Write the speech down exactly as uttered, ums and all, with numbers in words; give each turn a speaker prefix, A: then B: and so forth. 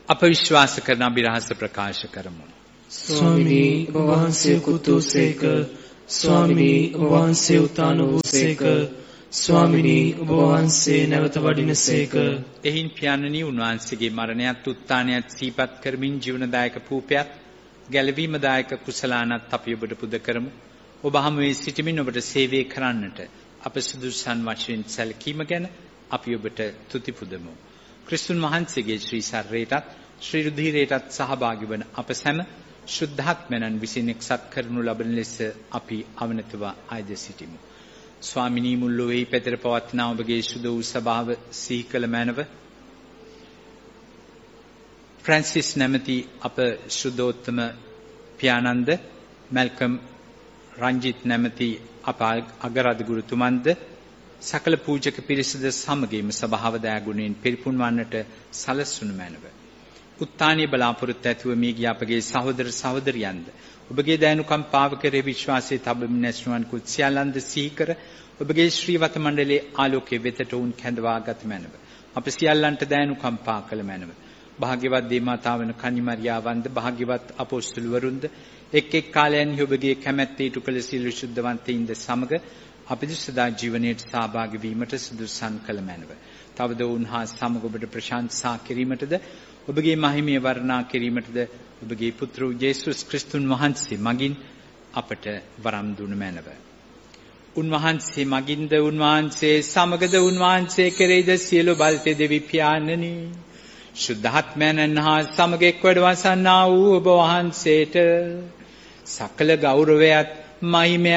A: අප විශ්වාස කරන අභිරහස ප්‍රකාශ කරමු.
B: ස්වාමිනී ඔබ වහන්සේ කුතුසේක, ස්වාමිනී ඔබ වහන්සේ උත්තාන වූසේක, ස්වාමිනී ඔබ වහන්සේ නැවත වඩිනසේක.
A: එහින් පියාණනි උන්වහන්සේගේ මරණයත් උත්ථානයත් සිහිපත් කරමින් ජීවනදායක පූපයත් ගැලවීමදායක කුසලානත් අපි ඔබට පුද කරමු. ඔබ හමුවේ සිටමින් ඔබට සේවය කරන්නට අප සුදුසුසන් වශයෙන් සැලකීම ගැන අපි ඔබට තුති පුදමු. ක්‍රිස්තුන් වහන්සේගේ ශ්‍රී ශරීරයටත් ශ්‍රී රුධිරයටත් සහභාගී වන අප සැම ශුද්ධාත්මයන් විසින් එක්සත් කරනු ලබන ලෙස අපි අවනතව ආයද සිටිමු. ස්වාමිනී මුල් ලොවේ පැතර පවත්නා ඔබගේ සුදු වූ සභාව සිහි කළ මැනව ෆ්‍රැන්සිස් නැමැති අප සුදෝත්තම පියාණන්ද, මැල්කම් රංජිත් නැමැති අප අගරාධ ගුරුතුමන්ද, සකල පූජක පිරිසද සමගින්ම සභාව දයාගුණයෙන් පිරිපුන් වන්නට සලස්වනු මැනව. උත්තානීය බලාපොරොත්තු ඇතුව මේ ගිය අපගේ සහෝදර සහෝදරියන්ද ඔබගේ දයනුකම්පාව කෙරෙහි විශ්වාසයේ තබමින් නැසුවන් කුත් සියල්ලන්ද සිහි කර ඔබගේ ශ්‍රීවත මණ්ඩලයේ ආලෝකයේ වෙතට උන් කැඳවා ගත මැනව. අප සියල්ලන්ට දයනුකම්පා කළ මැනව. භාග්‍යවත් දේ මාතාවන කන්නිමරියාවන්ද, භාග්‍යවත් අපොස්තුලවරුන්ද, එක් එක් කාලයන්හි ඔබගේ කැමැත්ත ඉටු කළ සියලු ශුද්ධවන්තයින්ද සමග අපිට සදා ජීවනයේ සහභාගී වීමට සුදුසුසන් කළ මැනව. තවද උන්හා සමග ඔබට ප්‍රශංසා කිරීමටද ඔබගේ මහිමය වර්ණනා කිරීමටද ඔබගේ පුත්‍ර යේසුස් ක්‍රිස්තුන් වහන්සේ මගින් අපට වරම් දුන මැනව. උන්වහන්සේ මගින්ද, උන්වහන්සේ සමගද, උන්වහන්සේ කෙරෙහිද සියලු බලතේ දෙවි පියාණනි, ශුද්ධාත්මයන් හා සමග එක්වඩ වසන්නා වූ ඔබ වහන්සේට සකල ගෞරවයත් මහිමය